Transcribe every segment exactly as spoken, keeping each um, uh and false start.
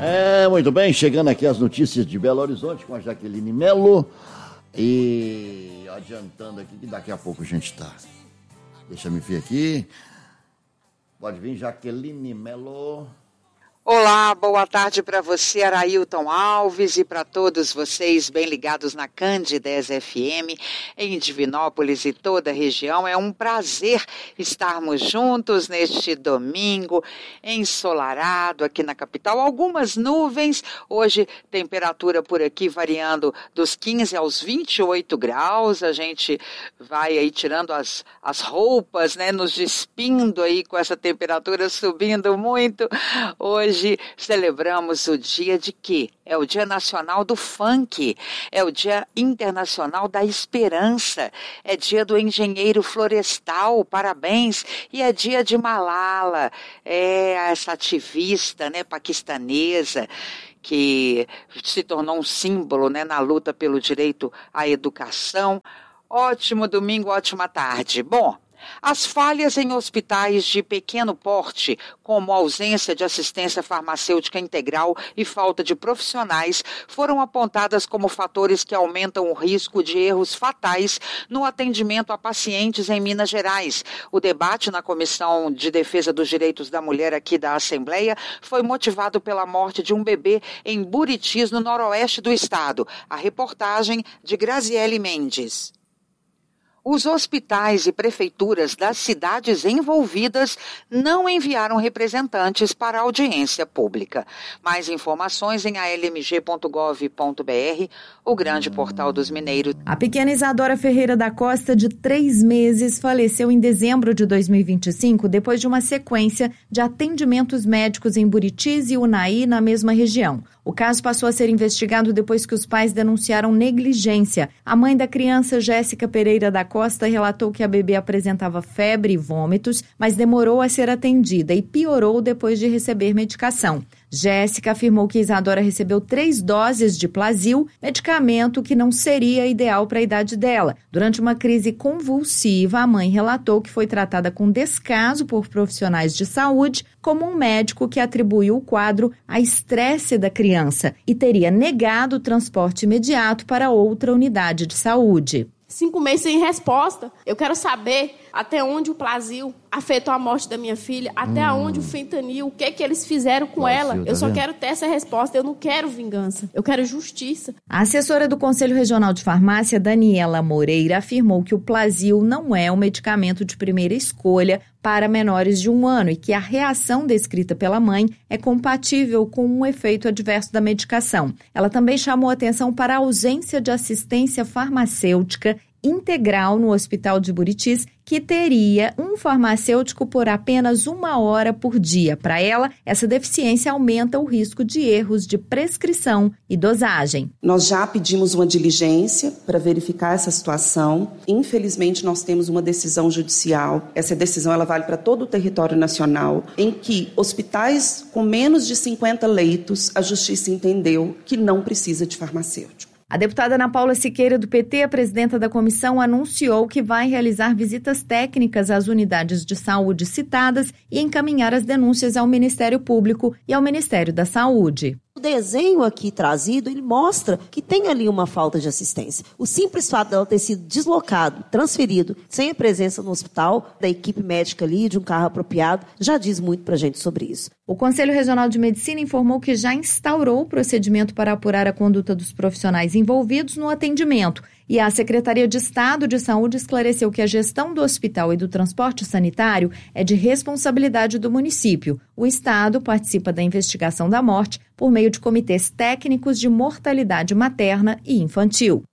É, muito bem, chegando aqui as notícias de Belo Horizonte com a Jaqueline Melo. E adiantando aqui que daqui a pouco a gente tá. Deixa eu me ver aqui. Pode vir, Jaqueline Melo. Olá, boa tarde para você, Arailton Alves, e para todos vocês bem ligados na Candidez F M, em Divinópolis e toda a região. É um prazer estarmos juntos neste domingo ensolarado aqui na capital. Algumas nuvens, hoje temperatura por aqui variando dos quinze aos vinte e oito graus. A gente vai aí tirando as, as roupas, né, nos despindo aí com essa temperatura subindo muito. Hoje Hoje celebramos o dia de quê? É o Dia Nacional do Funk, é o Dia Internacional da Esperança, é dia do engenheiro florestal, parabéns, e é dia de Malala, é essa ativista, né, paquistanesa, que se tornou um símbolo, né, na luta pelo direito à educação. Ótimo domingo, ótima tarde. Bom, as falhas em hospitais de pequeno porte, como ausência de assistência farmacêutica integral e falta de profissionais, foram apontadas como fatores que aumentam o risco de erros fatais no atendimento a pacientes em Minas Gerais. O debate na Comissão de Defesa dos Direitos da Mulher aqui da Assembleia foi motivado pela morte de um bebê em Buritis, no noroeste do estado. A reportagem de Graziele Mendes. Os hospitais e prefeituras das cidades envolvidas não enviaram representantes para a audiência pública. Mais informações em a l m g ponto gov ponto b r, o grande portal dos mineiros. A pequena Isadora Ferreira da Costa, de três meses, faleceu em dezembro de dois mil e vinte e cinco, depois de uma sequência de atendimentos médicos em Buritis e Unaí, na mesma região. O caso passou a ser investigado depois que os pais denunciaram negligência. A mãe da criança, Jéssica Pereira da Costa, relatou que a bebê apresentava febre e vômitos, mas demorou a ser atendida e piorou depois de receber medicação. Jéssica afirmou que Isadora recebeu três doses de Plasil, medicamento que não seria ideal para a idade dela. Durante uma crise convulsiva, a mãe relatou que foi tratada com descaso por profissionais de saúde, como um médico que atribuiu o quadro a estresse da criança e teria negado o transporte imediato para outra unidade de saúde. Cinco meses sem resposta. Eu quero saber até onde o Plasil afetou a morte da minha filha, até hum. onde o fentanil, o que que eles fizeram com Plasil, ela. Eu tá só vendo? Quero ter essa resposta, eu não quero vingança, eu quero justiça. A assessora do Conselho Regional de Farmácia, Daniela Moreira, afirmou que o Plasil não é um medicamento de primeira escolha para menores de um ano e que a reação descrita pela mãe é compatível com um efeito adverso da medicação. Ela também chamou atenção para a ausência de assistência farmacêutica integral no Hospital de Buritis, que teria um farmacêutico por apenas uma hora por dia. Para ela, essa deficiência aumenta o risco de erros de prescrição e dosagem. Nós já pedimos uma diligência para verificar essa situação. Infelizmente, nós temos uma decisão judicial. Essa decisão ela vale para todo o território nacional, em que hospitais com menos de cinquenta leitos, a justiça entendeu que não precisa de farmacêutico. A deputada Ana Paula Siqueira, do P T, a presidenta da comissão, anunciou que vai realizar visitas técnicas às unidades de saúde citadas e encaminhar as denúncias ao Ministério Público e ao Ministério da Saúde. O desenho aqui trazido, ele mostra que tem ali uma falta de assistência. O simples fato dela ter sido deslocado, transferido, sem a presença no hospital, da equipe médica ali, de um carro apropriado, já diz muito pra gente sobre isso. O Conselho Regional de Medicina informou que já instaurou o procedimento para apurar a conduta dos profissionais envolvidos no atendimento. E a Secretaria de Estado de Saúde esclareceu que a gestão do hospital e do transporte sanitário é de responsabilidade do município. O Estado participa da investigação da morte por meio de comitês técnicos de mortalidade materna e infantil.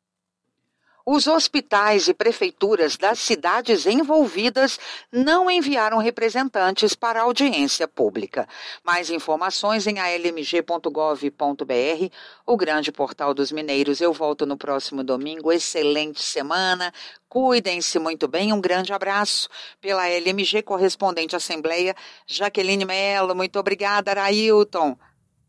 Os hospitais e prefeituras das cidades envolvidas não enviaram representantes para a audiência pública. Mais informações em a l m g ponto gov ponto b r, o grande portal dos mineiros. Eu volto no próximo domingo. Excelente semana. Cuidem-se muito bem. Um grande abraço. Pela L M G, correspondente à Assembleia, Jaqueline Melo. Muito obrigada, Arailton.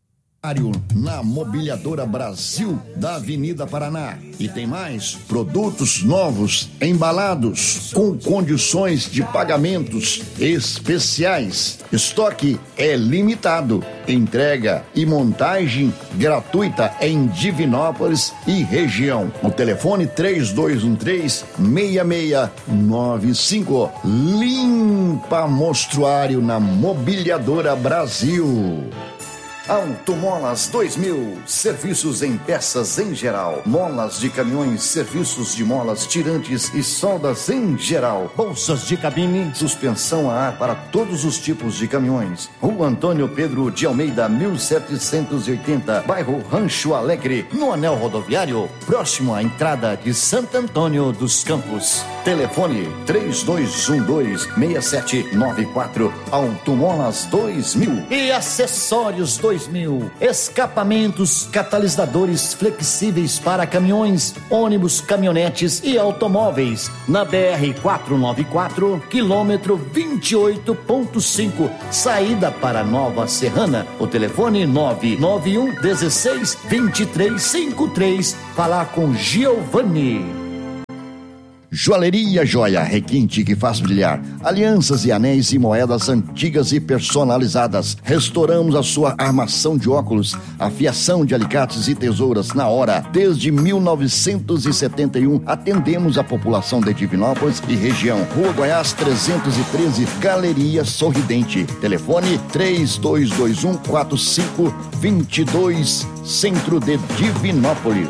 Na Mobiliadora Brasil da Avenida Paraná. E tem mais produtos novos, embalados, com condições de pagamentos especiais. Estoque é limitado. Entrega e montagem gratuita em Divinópolis e região. O telefone três dois um três, seis seis nove cinco. Limpa Mostruário na Mobiliadora Brasil. Automolas dois mil, serviços em peças em geral, molas de caminhões, serviços de molas, tirantes e soldas em geral, bolsas de cabine, suspensão a ar para todos os tipos de caminhões. Rua Antônio Pedro de Almeida, mil setecentos e oitenta, bairro Rancho Alegre, no anel rodoviário, próximo à entrada de Santo Antônio dos Campos. Telefone três dois um dois, seis sete nove quatro. Automolas dois mil e acessórios dois mil, escapamentos, catalisadores flexíveis para caminhões, ônibus, caminhonetes e automóveis, na B R quatrocentos e noventa e quatro, quilômetro vinte e oito ponto cinco, saída para Nova Serrana. O telefone nove nove um dezesseis, vinte e três cinquenta e três. Falar com Giovanni. Joalheria Joia, requinte que faz brilhar, alianças e anéis e moedas antigas e personalizadas. Restauramos a sua armação de óculos, afiação de alicates e tesouras na hora. Desde mil novecentos e setenta e um, atendemos a população de Divinópolis e região. Rua Goiás trezentos e treze, Galeria Sorridente. Telefone três dois dois um, quatro cinco dois dois, Centro de Divinópolis.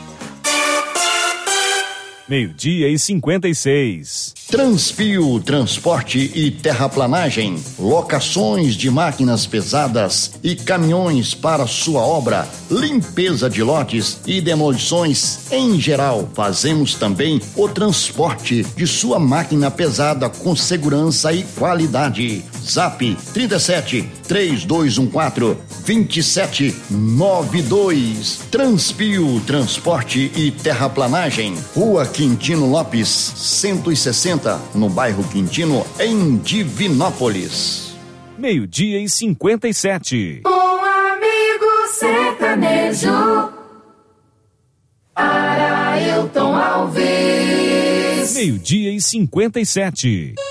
Meio-dia e cinquenta e seis. Transpio, transporte e terraplanagem, locações de máquinas pesadas e caminhões para sua obra, limpeza de lotes e demolições em geral. Fazemos também o transporte de sua máquina pesada com segurança e qualidade. Zap trinta e sete, três dois um quatro, dois sete nove dois. Transpio, transporte e terraplanagem. Rua Quintino Lopes, cento e sessenta, no bairro Quintino, em Divinópolis. Meio-dia e cinquenta e sete. Um amigo sertanejo, Arailton Alves. Meio-dia e cinquenta e sete.